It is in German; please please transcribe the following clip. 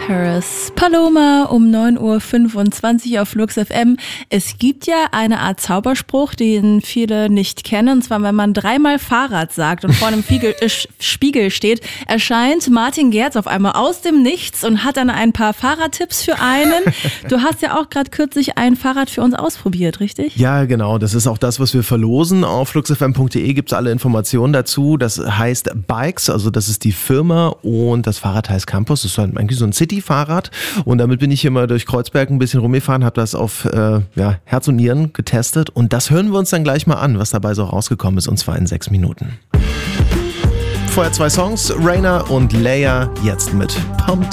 Paris. Paloma um 9.25 Uhr auf Flux FM. Es gibt ja eine Art Zauberspruch, den viele nicht kennen. Und zwar, wenn man dreimal Fahrrad sagt und vor einem Spiegel steht, erscheint Martin Gerz auf einmal aus dem Nichts und hat dann ein paar Fahrradtipps für einen. Du hast ja auch gerade kürzlich ein Fahrrad für uns ausprobiert, richtig? Ja, genau. Das ist auch das, was wir verlosen. Auf fluxfm.de gibt es alle Informationen dazu. Das heißt Bikes, also das ist die Firma, und das Fahrrad heißt Campus. Das ist halt eigentlich so ein City-Fahrrad. Und damit bin ich hier mal durch Kreuzberg ein bisschen rumgefahren, habe das auf Herz und Nieren getestet. Und das hören wir uns dann gleich mal an, was dabei so rausgekommen ist, und zwar in 6 Minuten. Vorher 2 Songs, Rainer und Leia, jetzt mit Pumped.